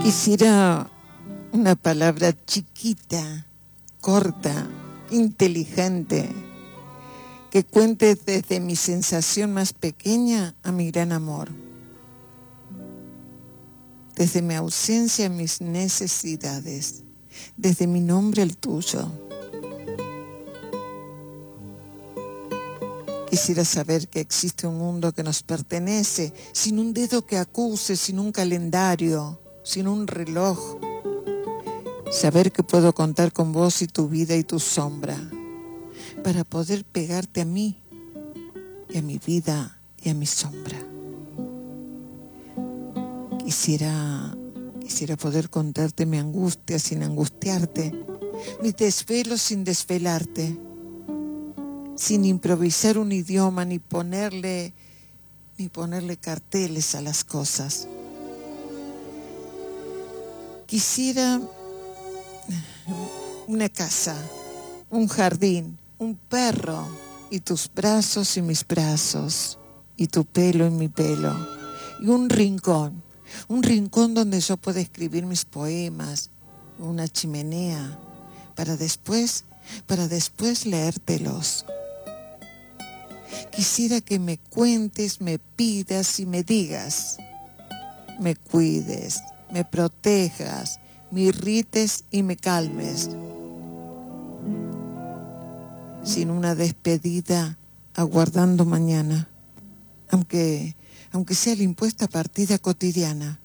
Quisiera una palabra chiquita, corta, inteligente, que cuente desde mi sensación más pequeña a mi gran amor, desde mi ausencia a mis necesidades, desde mi nombre al tuyo. Quisiera saber que existe un mundo que nos pertenece, sin un dedo que acuse, sin un calendario, sin un reloj. Saber que puedo contar con vos y tu vida y tu sombra, para poder pegarte a mí y a mi vida y a mi sombra. Quisiera poder contarte mi angustia sin angustiarte, mis desvelos sin desvelarte, sin improvisar un idioma ni ponerle carteles a las cosas. Quisiera una casa, un jardín, un perro, y tus brazos y mis brazos, y tu pelo y mi pelo, y un rincón donde yo pueda escribir mis poemas, una chimenea, para después leértelos. Quisiera que me cuentes, me pidas y me digas, me cuides, me protejas, me irrites y me calmes. Sin una despedida, aguardando mañana, aunque sea la impuesta partida cotidiana.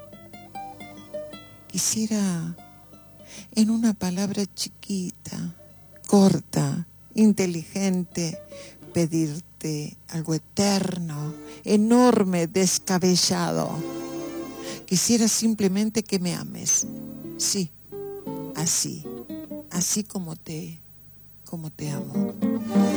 Quisiera, en una palabra chiquita, corta, inteligente, pedirte algo eterno, enorme, descabellado. Quisiera simplemente que me ames, sí, así como te amo.